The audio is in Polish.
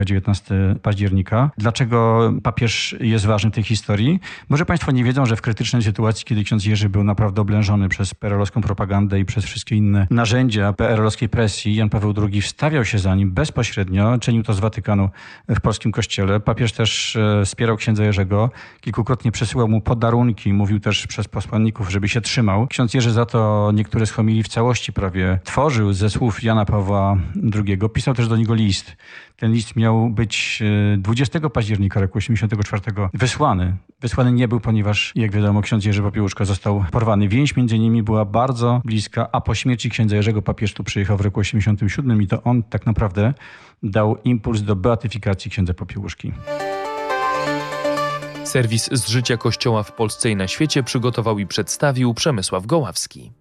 19 października. Dlaczego papież jest ważny w tej historii? Może państwo nie wiedzą, że w krytycznej sytuacji, kiedy ksiądz Jerzy był naprawdę oblężony przez PRL-owską propagandę i przez wszystkie inne narzędzia PRL-owskiej presji, Jan Paweł II wstawiał się za nim bezpośrednio, czynił to z Watykanu w polskim kościele. Papież też wspierał księdza Jerzego, kilkukrotnie przesyłał mu podarunki, mówił też przez posłanników, żeby się trzymał. Ksiądz Jerzy za to niektóre z homilii w całości prawie tworzył ze słów Jana Pawła II. Pisał też do niego list. Ten list miał być 20 października roku 1984 wysłany. Wysłany nie był, ponieważ, jak wiadomo, ksiądz Jerzy Popiełuszko został porwany. Więź między nimi była bardzo bliska, a po śmierci księdza Jerzego papież tu przyjechał w roku 1987 i to on tak naprawdę dał impuls do beatyfikacji księdza Popiełuszki. Serwis z życia Kościoła w Polsce i na świecie przygotował i przedstawił Przemysław Goławski.